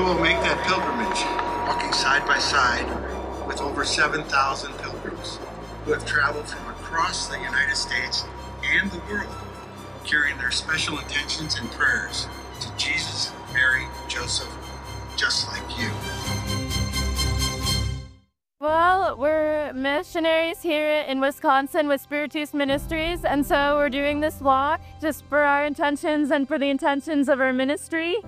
will make that pilgrimage, walking side by side with over 7,000 pilgrims who have traveled from across the United States and the world, carrying their special intentions and prayers to Jesus, Mary, Joseph, just like you. Well, we're missionaries here in Wisconsin with Spiritus Ministries, and so we're doing this walk just for our intentions and for the intentions of our ministry.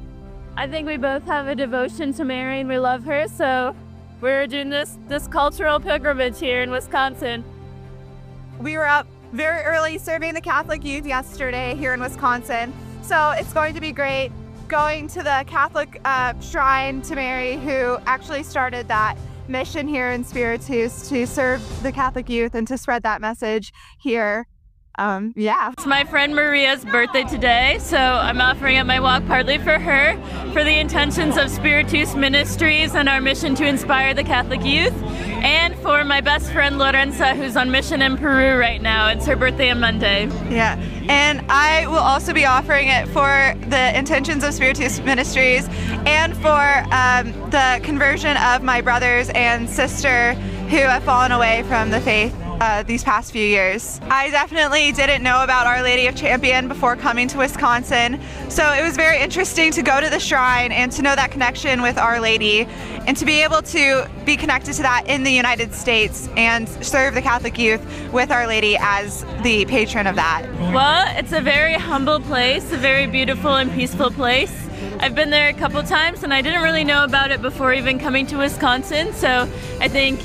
I think we both have a devotion to Mary and we love her, so we're doing this cultural pilgrimage here in Wisconsin. We were up very early serving the Catholic youth yesterday here in Wisconsin, so it's going to be great going to the Catholic shrine to Mary, who actually started that mission here in Spiritus to serve the Catholic youth and to spread that message here. Yeah. It's my friend Maria's birthday today, so I'm offering up my walk partly for her, for the intentions of Spiritus Ministries and our mission to inspire the Catholic youth, and for my best friend Lorenza, who's on mission in Peru right now. It's her birthday on Monday. Yeah, and I will also be offering it for the intentions of Spiritus Ministries and for the conversion of my brothers and sister who have fallen away from the faith these past few years. I definitely didn't know about Our Lady of Champion before coming to Wisconsin, so it was very interesting to go to the shrine and to know that connection with Our Lady and to be able to be connected to that in the United States and serve the Catholic youth with Our Lady as the patron of that. Well, it's a very humble place, a very beautiful and peaceful place. I've been there a couple times and I didn't really know about it before even coming to Wisconsin, so I think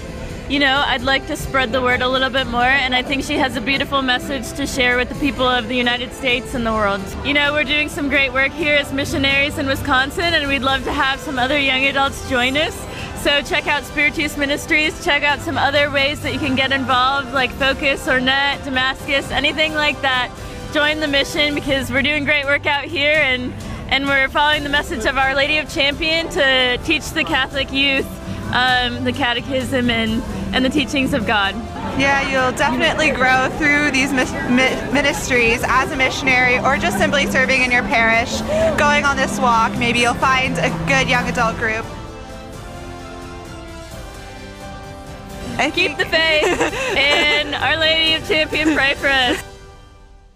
I'd like to spread the word a little bit more, and I think she has a beautiful message to share with the people of the United States and the world. We're doing some great work here as missionaries in Wisconsin, and we'd love to have some other young adults join us. So check out Spiritus Ministries, check out some other ways that you can get involved, like Focus or Net, Damascus, anything like that. Join the mission, because we're doing great work out here, and we're following the message of Our Lady of Champion to teach the Catholic youth the catechism and the teachings of God. Yeah, you'll definitely grow through these ministries as a missionary, or just simply serving in your parish. Going on this walk, maybe you'll find a good young adult group. Keep the faith, and Our Lady of Champion, pray for us.